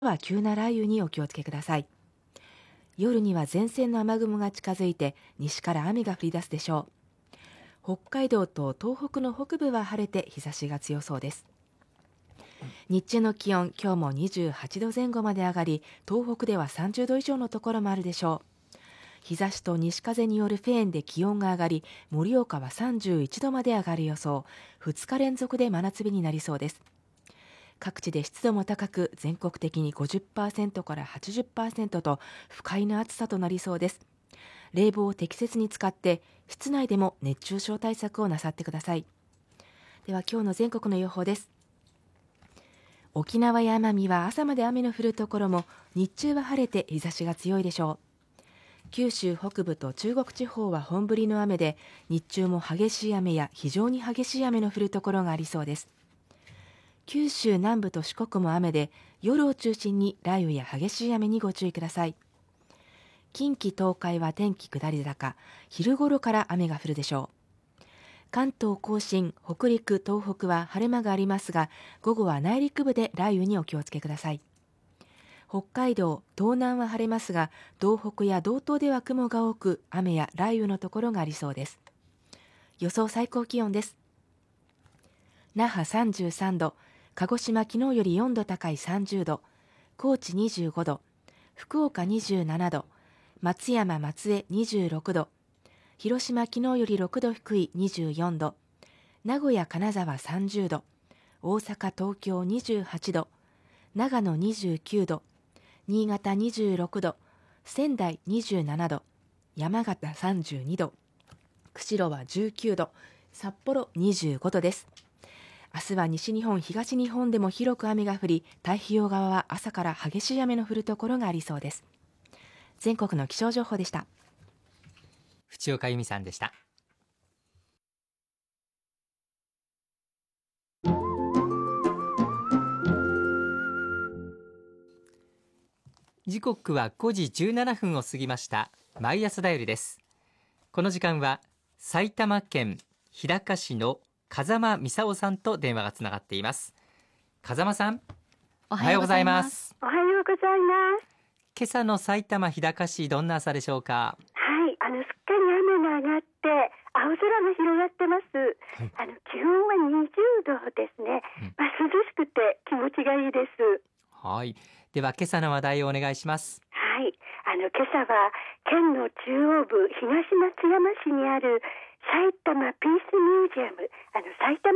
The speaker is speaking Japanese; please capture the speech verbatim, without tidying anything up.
は急な雷雨にお気をつけください。夜には前線の雨雲が近づいて西から雨が降り出すでしょう。北海道と東北の北部は晴れて日差しが強そうです。日中の気温、今日もにじゅうはちどぜん後まで上がり、東北ではさんじゅうど以上のところもあるでしょう。日差しと西風によるフェーンで気温が上がり、盛岡はさんじゅういちどまで上がる予想。ふつか連続で真夏日になりそうです。各地で湿度も高く、全国的に ごじゅっパーセント から はちじゅっパーセント と不快な暑さとなりそうです。冷房を適切に使って室内でも熱中症対策をなさってください。では今日の全国の予報です。沖縄や奄美は朝まで雨の降るところも、日中は晴れて日差しが強いでしょう。九州北部と中国地方は本降りの雨で、日中も激しい雨や非常に激しい雨の降るところがありそうです。九州南部と四国も雨で、夜を中心に雷雨や激しい雨にご注意ください。近畿東海は天気下り坂、昼頃から雨が降るでしょう。関東甲信、北陸、東北は晴れ間がありますが、午後は内陸部で雷雨にお気をつけください。北海道、東南は晴れますが、道北や道東では雲が多く、雨や雷雨のところがありそうです。予想最高気温です。那覇さんじゅうさんど、鹿児島昨日よりよんど高いさんじゅうど、高知にじゅうごど、福岡にじゅうななど、松山松江にじゅうろくど、広島昨日よりろくど低いにじゅうよんど、名古屋金沢さんじゅうど、大阪東京にじゅうはちど、長野にじゅうきゅうど、新潟にじゅうろくど、仙台にじゅうななど、山形さんじゅうにど、釧路はじゅうきゅうど、札幌にじゅうごどです。明日は西日本、東日本でも広く雨が降り、太平洋側は朝から激しい雨の降るところがありそうです。全国の気象情報でした。 藤岡由美さんでした。時刻はごじじゅうななふんを過ぎました。毎朝だよりです。この時間は埼玉県日高市の風間美沙夫さんと電話がつながっています。風間さん、 おはようございます。 おはようございます。 今朝の埼玉日高市、どんな朝でしょうか？ はい、あのすっかり雨が上がって青空が広がってます、はい、あの気温はにじゅうどですね、うん、まあ、涼しくて気持ちがいいです。 はい、では今朝の話題をお願いします。 はい、あの今朝は県の中央部東松山市にある埼玉ピースミュージアム、あの埼玉